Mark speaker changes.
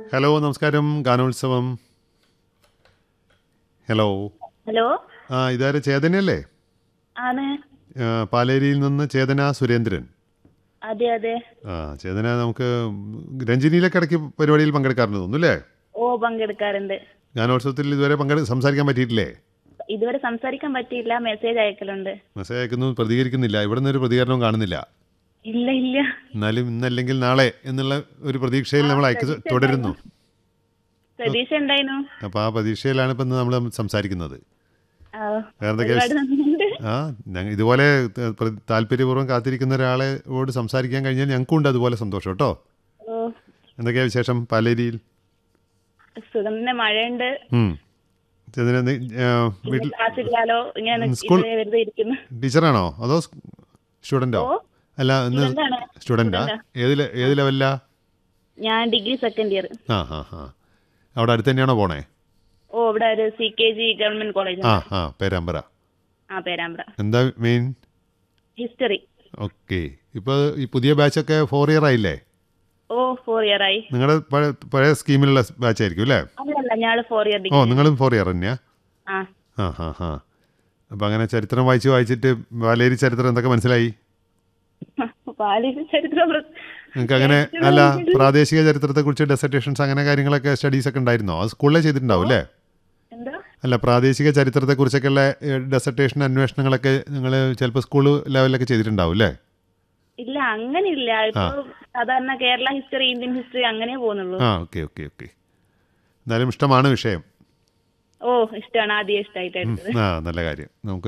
Speaker 1: Hello നമസ്കാരം ഗാനോത്സവം. Hello.
Speaker 2: Hello.
Speaker 1: ഇതാരെ ചേതനയല്ലേ?
Speaker 2: ആണ്.
Speaker 1: പാലേരിയിൽ നിന്ന് ചേതന സുരേന്ദ്രൻ.
Speaker 2: അതെ അതെ.
Speaker 1: ചേതന നമുക്ക് രഞ്ജിനിയിലൊക്കെ ഇടയ്ക്ക് പരിപാടിയിൽ പങ്കെടുക്കാറുണ്ട് തോന്നുന്നു അല്ലേ?
Speaker 2: പങ്കെടുക്കാറുണ്ട്.
Speaker 1: ഗാനോത്സവത്തിൽ ഇതുവരെ സംസാരിക്കാൻ പറ്റിയിട്ടില്ലേ?
Speaker 2: ഇതുവരെ സംസാരിക്കാൻ പറ്റിയില്ല, മെസ്സേജ് അയക്കലുണ്ട്.
Speaker 1: മെസ്സേജ് അയക്കുന്നു, പ്രതികരിക്കുന്നില്ല. ഇവിടെ നിന്നൊരു പ്രതികരണവും കാണുന്നില്ല.
Speaker 2: ഇല്ല ഇല്ല.
Speaker 1: എന്നാലും ഇന്നല്ലെങ്കിൽ നാളെ എന്നുള്ള ഒരു പ്രതീക്ഷയിൽ നമ്മൾ തുടരുന്നു.
Speaker 2: പ്രതീക്ഷ ഉണ്ടായിരുന്നു.
Speaker 1: അപ്പോൾ ആ പ്രതീക്ഷയിലാണ് ഇപ്പം നമ്മൾ സംസാരിക്കുന്നത്. വേറെ
Speaker 2: ഒരുപാട് നന്ദിയുണ്ട്.
Speaker 1: ഇതുപോലെ താല്പര്യപൂർവ്വം കാത്തിരിക്കുന്ന ഒരാളോട് സംസാരിക്കാൻ കഴിഞ്ഞാൽ ഞങ്ങൾക്കും ഉണ്ട് അതുപോലെ സന്തോഷം കേട്ടോ. എന്തൊക്കെയാ വിശേഷം പാലേരിയിൽ?
Speaker 2: സുഖം തന്നെ, മഴയുണ്ട്. ക്ലാസ്സിലാലോ ഇങ്ങനെ വെറുതെ ഇരിക്കുന്നു.
Speaker 1: ടീച്ചറാണോ അതോ സ്റ്റുഡൻറ്റോ? അല്ല, ഇന്ന് സ്റ്റുഡൻറ്റാ? ഏത് ലെവലിലാ?
Speaker 2: ഞാൻ ഡിഗ്രി സെക്കൻഡ് ഇയർ.
Speaker 1: അവിടെ അടുത്ത് തന്നെയാണോ പോണേ?
Speaker 2: ഇവിടെ ഒരു CKG government college.
Speaker 1: Perambra.
Speaker 2: Perambra.
Speaker 1: എന്താ മെയിൻ?
Speaker 2: ഹിസ്റ്ററി.
Speaker 1: ഓക്കെ. ഇപ്പോൾ ഈ പുതിയ ബാച്ചൊക്കെ 4 ഇയർ ആയില്ലേ?
Speaker 2: 4 ഇയർ ആയി.
Speaker 1: നിങ്ങളുടെ പഴയ സ്കീമിലുള്ള ബാച്ച് ആയിരിക്കും അല്ലേ?
Speaker 2: അല്ലല്ല, ഞാൻ 4 ഇയർ ഡിഗ്രി.
Speaker 1: നിങ്ങളും 4 ഇയർ തന്നെയാ? അപ്പം അങ്ങനെ ചരിത്രം വായിച്ചിട്ട് പാലേരി ചരിത്രം എന്തൊക്കെ മനസ്സിലായി?
Speaker 2: പാലേരി ചരിത്രം
Speaker 1: നിങ്ങൾക്ക് അങ്ങനെ അല്ല, പ്രാദേശിക ചരിത്രത്തെക്കുറിച്ച് ഡെസർട്ടേഷൻസ് അങ്ങനെ കാര്യങ്ങളൊക്കെ സ്റ്റഡീസ് ഒക്കെ ഉണ്ടായിരുന്നോ? അത് സ്കൂളിലെ ചെയ്തിട്ടുണ്ടാവും അല്ലേ? അല്ല, പ്രാദേശിക ചരിത്രത്തെക്കുറിച്ചൊക്കെയുള്ള ഡെസർട്ടേഷൻ അന്വേഷണങ്ങളൊക്കെ നിങ്ങൾ ചിലപ്പോൾ സ്കൂൾ ലെവലിലൊക്കെ ചെയ്തിട്ടുണ്ടാവും അല്ലേ?
Speaker 2: ഇല്ല, അങ്ങനെയില്ല. ഇപ്പൊ സാധാരണ കേരള ഹിസ്റ്ററി, ഇന്ത്യൻ ഹിസ്റ്ററി അങ്ങനെ പോകുന്നുള്ളൂ.
Speaker 1: ഓക്കെ. എന്നാലും ഇഷ്ടമാണ് വിഷയം.
Speaker 2: ഇഷ്ടമാണ്. ആദ്യം ഇഷ്ടമായിട്ട്.
Speaker 1: നല്ല കാര്യം. നമുക്ക്